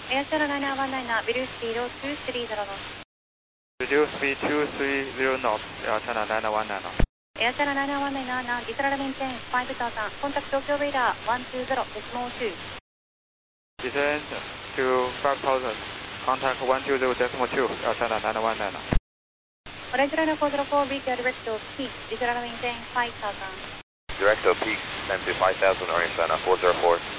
Air Channel 919 reduce speed 230 knots. Reduce speed 230 knots, Air Channel 919 knots. Air Channel 919 now, Deceleral maintain 5000, contact Tokyo radar 120.2. Descend to 5000, contact 120.2, Air Channel 919 knots. Orange Liner 404, reach direct to peak, Deceleral maintain 5000. Direct to peak, 10 to 5000, Orange Liner 404.